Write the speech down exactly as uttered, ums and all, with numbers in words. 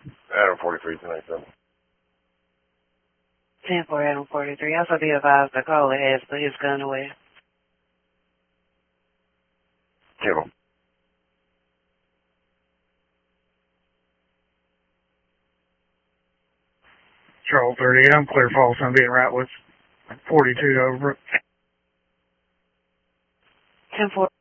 Adam forty-three, two ninety-seven. ten four Adam forty-three. Also be advised the caller has put his gun away. Kilo. Charles thirty, I'm clear false. I'm being right with forty-two over. ten four